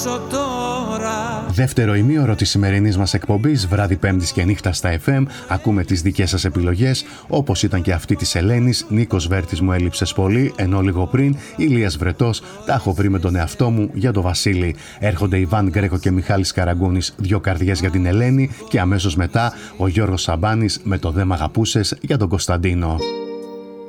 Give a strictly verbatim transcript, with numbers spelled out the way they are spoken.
δώσω τώρα. Δεύτερο ημίωρο της σημερινής μας εκπομπής, βράδυ Πέμπτης και νύχτα στα εφ εμ. Ακούμε τις δικές σας επιλογές, όπως ήταν και αυτή της Ελένης. Νίκος Βέρτης, μου έλειψες πολύ, ενώ λίγο πριν Ηλίας Βρετός, τα έχω βρει με τον εαυτό μου για το Βασίλη. Έρχονται Ιβάν Γκρέκο και Μιχάλης Καραγκούνης, δυο καρδιές για την Ελένη, και αμέσως μετά ο Γιώργος Σαμπάνης με το «Δε μ' αγαπούσες» για τον Κωνσταντίνο.